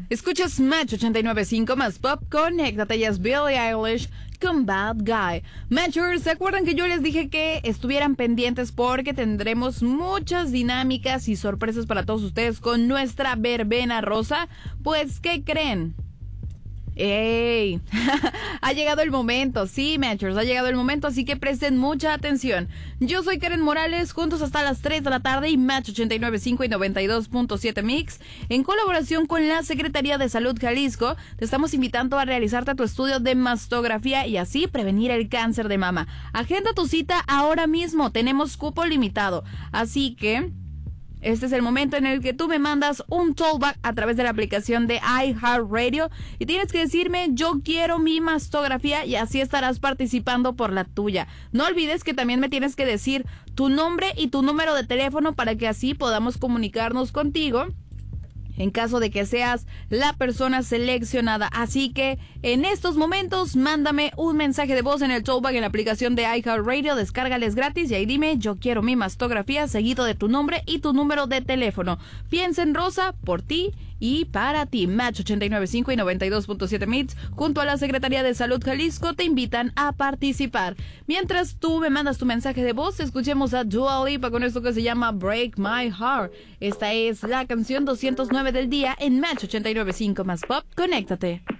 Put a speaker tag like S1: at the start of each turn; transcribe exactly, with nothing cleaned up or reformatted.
S1: Escuchas Match ochenta y nueve punto cinco más Pop, conéctate, ya es Billie Eilish con Bad Guy. Matchers, ¿se acuerdan que yo les dije que estuvieran pendientes porque tendremos muchas dinámicas y sorpresas para todos ustedes con nuestra verbena rosa? Pues, ¿qué creen? ¡Ey! Ha llegado el momento, sí, Matchers, ha llegado el momento, así que presten mucha atención. Yo soy Karen Morales, juntos hasta las tres de la tarde y Match ochenta y nueve punto cinco y noventa y dos punto siete Mix, en colaboración con la Secretaría de Salud Jalisco, te estamos invitando a realizarte tu estudio de mastografía y así prevenir el cáncer de mama. Agenda tu cita ahora mismo, tenemos cupo limitado, así que este es el momento en el que tú me mandas un tollback a través de la aplicación de iHeartRadio y tienes que decirme yo quiero mi mastografía y así estarás participando por la tuya. No olvides que también me tienes que decir tu nombre y tu número de teléfono para que así podamos comunicarnos contigo en caso de que seas la persona seleccionada. Así que en estos momentos mándame un mensaje de voz en el tollback en la aplicación de iHeartRadio, descárgales gratis y ahí dime yo quiero mi mastografía seguido de tu nombre y tu número de teléfono. Piensa en Rosa, por ti y para ti. Match ochenta y nueve punto cinco y noventa y dos punto siete Mix junto a la Secretaría de Salud Jalisco te invitan a participar. Mientras tú me mandas tu mensaje de voz, escuchemos a Dua Lipa con esto que se llama Break My Heart. Esta es la canción doscientos nueve del día en Match ochenta y nueve punto cinco más Pop. Conéctate.